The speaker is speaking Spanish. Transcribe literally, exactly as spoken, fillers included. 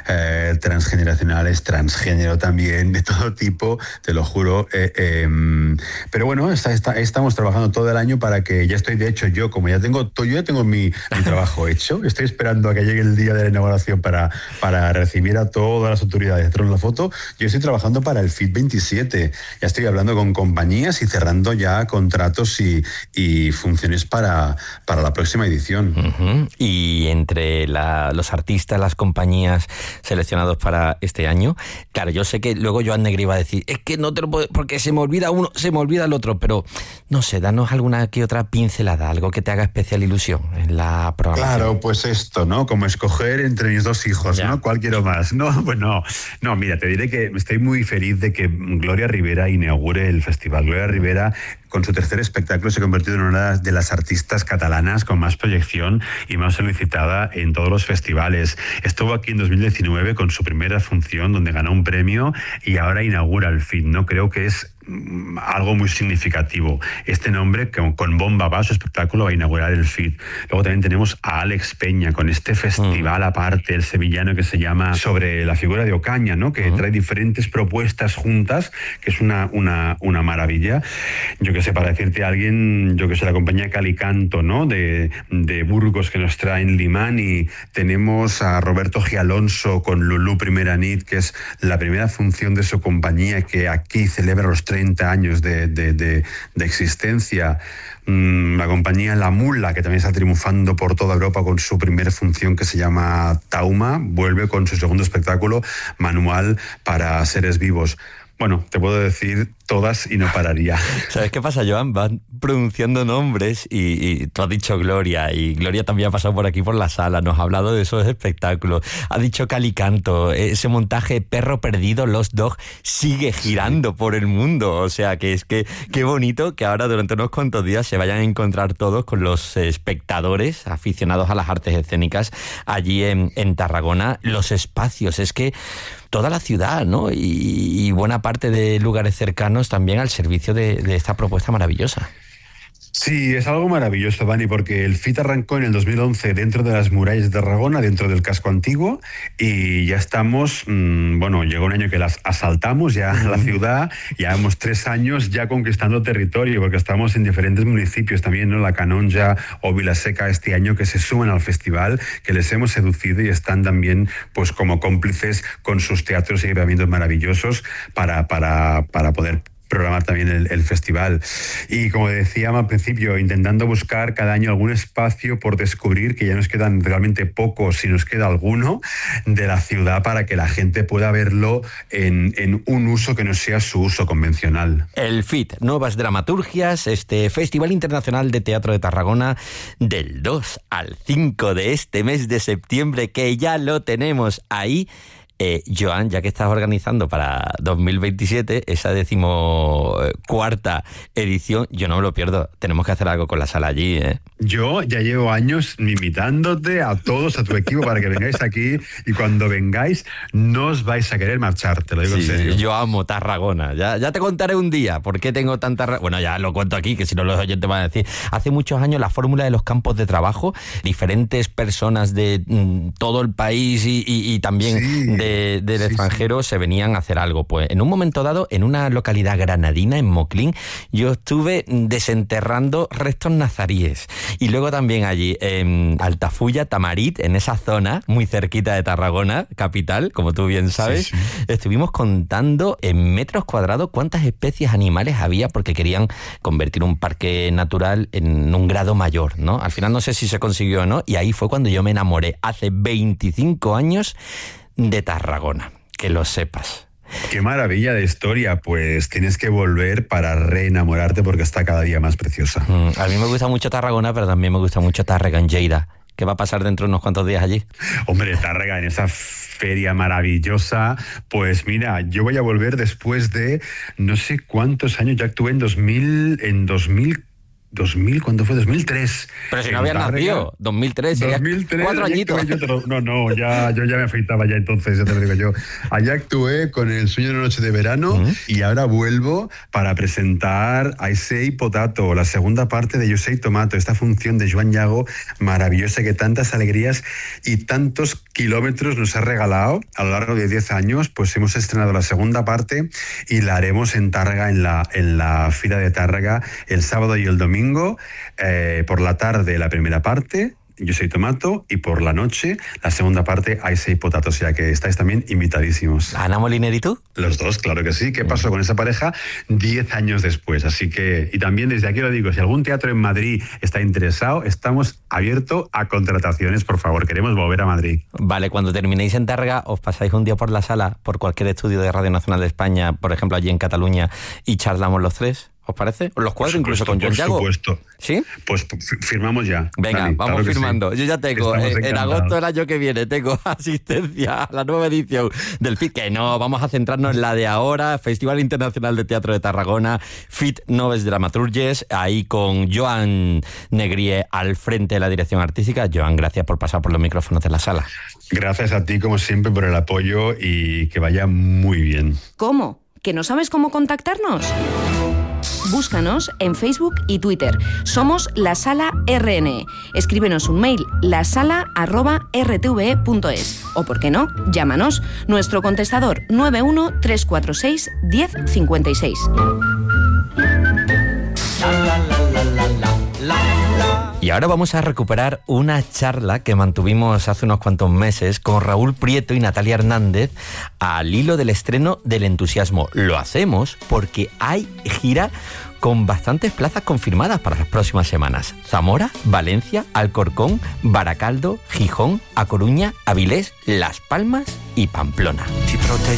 eh, transgeneracionales, transgénero también, de todo tipo, te lo juro. Eh, eh, pero bueno, está, está, estamos trabajando todo el año para que, ya estoy, de hecho, yo como ya tengo, yo ya tengo mi, mi trabajo hecho, estoy esperando a que llegue el día de la inauguración para, para recibir a todas las autoridades de hacer la foto. Yo estoy trabajando para el FIT veintisiete, ya estoy hablando con compañías y cerrando ya contratos y, y funciones para, para la próxima edición. Uh-huh. Y entre la, los artistas, las compañías seleccionados para este año, claro, yo sé que luego Joan Negri va a decir, es que no te lo puedo, porque se me olvida uno, se me olvida el otro, pero no sé, danos alguna que otra pincelada, algo que te haga especial ilusión en la programación. Claro, pues esto, ¿no? Como escoger entre mis dos hijos, ya. ¿no? ¿Cuál quiero más? No, pues no. No, mira, te diré que estoy muy feliz de que Gloria Rivera inaugure el festival. Gloria Rivera, con su tercer espectáculo, se ha convertido en una de las artistas catalanas con más proyección y más solicitada en todos los festivales. Estuvo aquí en dos mil diecinueve con su primera función, donde ganó un premio, y ahora inaugura el FIT, ¿no? Creo que es algo muy significativo. Este nombre, que con bomba va, su espectáculo va a inaugurar el FIT. Luego también tenemos a Alex Peña con este festival mm. aparte, el sevillano, que se llama Sobre la figura de Ocaña, ¿no? Que mm. trae diferentes propuestas juntas, que es una, una, una maravilla. Yo que sé, para decirte a alguien, yo que sé, la compañía Calicanto, ¿no? De, de Burgos, que nos traen Limani. Tenemos a Roberto G. Alonso con Lulú Primera Nit, que es la primera función de su compañía, que aquí celebra los treinta años de, de, de, de existencia. Mm, la compañía La Mula, que también está triunfando por toda Europa con su primera función, que se llama Tauma, vuelve con su segundo espectáculo, Manual para Seres Vivos. Bueno, te puedo decir todas y no pararía. ¿Sabes qué pasa, Joan? Van pronunciando nombres y, y tú has dicho Gloria, y Gloria también ha pasado por aquí por la sala, nos ha hablado de esos espectáculos, ha dicho Calicanto, ese montaje Perro Perdido, Lost Dog, sigue girando sí. por el mundo, o sea que es que qué bonito que ahora durante unos cuantos días se vayan a encontrar todos con los espectadores aficionados a las artes escénicas allí en, en Tarragona. Los espacios, es que toda la ciudad, ¿no? Y, y buena parte de lugares cercanos también al servicio de, de esta propuesta maravillosa. Sí, es algo maravilloso, Dani, porque el FIT arrancó en el dos mil once dentro de las murallas de Tarragona, dentro del casco antiguo, y ya estamos, mmm, bueno, llegó un año que las asaltamos ya a la ciudad, llevamos tres años ya conquistando territorio, porque estamos en diferentes municipios también, ¿no? La Canonja o Vilaseca este año, que se suman al festival, que les hemos seducido y están también pues como cómplices con sus teatros y equipamientos maravillosos para, para, para poder programar también el, el festival. Y como decía al principio, intentando buscar cada año algún espacio por descubrir, que ya nos quedan realmente pocos, si nos queda alguno, de la ciudad, para que la gente pueda verlo en, en un uso que no sea su uso convencional. El FIT, Nuevas Dramaturgias, este Festival Internacional de Teatro de Tarragona, del dos al cinco de este mes de septiembre, que ya lo tenemos ahí. Eh, Joan, ya que estás organizando para dos mil veintisiete esa decimocuarta edición, yo no me lo pierdo. Tenemos que hacer algo con la sala allí, ¿eh? Yo ya llevo años invitándote a todos, a tu equipo, para que vengáis aquí, y cuando vengáis no os vais a querer marchar, te lo digo sí, en serio. Yo amo Tarragona. Ya, ya te contaré un día por qué tengo tanta... Ra- bueno, ya lo cuento aquí, que si no los oyentes van a decir. Hace muchos años la fórmula de los campos de trabajo, diferentes personas de mm, todo el país y, y, y también sí. de De, del sí, extranjero sí. se venían a hacer algo. Pues en un momento dado, en una localidad granadina, en Moclín, yo estuve desenterrando restos nazaríes. Y luego también allí, en Altafulla, Tamarit, en esa zona, muy cerquita de Tarragona, capital, como tú bien sabes, sí, sí. estuvimos contando en metros cuadrados cuántas especies animales había, porque querían convertir un parque natural en un grado mayor, ¿no? Al final no sé si se consiguió o no, y ahí fue cuando yo me enamoré, hace veinticinco años, de Tarragona, que lo sepas. Qué maravilla de historia, pues tienes que volver para reenamorarte, porque está cada día más preciosa. Mm, a mí me gusta mucho Tarragona, pero también me gusta mucho Tárrega en Lleida. ¿Qué va a pasar dentro de unos cuantos días allí? Hombre, Tárrega, en esa feria maravillosa, pues mira, yo voy a volver después de no sé cuántos años, ya actué en dos mil, en dos mil dos mil, ¿cuándo fue? dos mil tres. Pero si no habías nacido, dos mil tres, dos mil tres cuatro añitos. Lo, no, no, ya, yo ya me afeitaba ya entonces, ya te lo digo yo. Allá actué con El sueño de una noche de verano uh-huh. y ahora vuelvo para presentar I Say Potato, la segunda parte de You Say Tomato, esta función de Joan Yago maravillosa que tantas alegrías y tantos kilómetros nos ha regalado a lo largo de diez años. Pues hemos estrenado la segunda parte y la haremos en Tárrega, en la, en la Fira de Tárrega, el sábado y el domingo. Eh, por la tarde la primera parte, Yo Soy Tomato, y por la noche la segunda parte, I Say Potato, o sea que estáis también invitadísimos. ¿Ana Moliner y tú? Los dos, claro que sí. ¿Qué pasó con esa pareja diez años después? Así que, y también desde aquí lo digo, si algún teatro en Madrid está interesado, estamos abiertos a contrataciones, por favor, queremos volver a Madrid. Vale, cuando terminéis en Tárrega, os pasáis un día por la sala, por cualquier estudio de Radio Nacional de España, por ejemplo allí en Cataluña, y charlamos los tres. ¿Os parece? Los cuatro, incluso con Joan Yago. Por supuesto. ¿Sí? Pues firmamos ya. Venga, Dani, vamos claro firmando. Sí. Yo ya tengo, eh, en agosto del año que viene, tengo asistencia a la nueva edición del F I T, que no, vamos a centrarnos en la de ahora, Festival Internacional de Teatro de Tarragona, F I T Noves Dramaturges, ahí con Joan Negrier al frente de la dirección artística. Joan, gracias por pasar por los micrófonos de la sala. Gracias a ti, como siempre, por el apoyo y que vaya muy bien. ¿Cómo? ¿Que no sabes cómo contactarnos? Búscanos en Facebook y Twitter. Somos La Sala R N E. Escríbenos un mail, lasala arroba r t v e punto es. O, ¿por qué no?, llámanos. Nuestro contestador nueve uno tres cuatro seis uno cero cinco seis. Y ahora vamos a recuperar una charla que mantuvimos hace unos cuantos meses con Raúl Prieto y Natalia Hernández al hilo del estreno del Entusiasmo. Lo hacemos porque hay gira con bastantes plazas confirmadas para las próximas semanas. Zamora, Valencia, Alcorcón, Baracaldo, Gijón, A Coruña, Avilés, Las Palmas y Pamplona.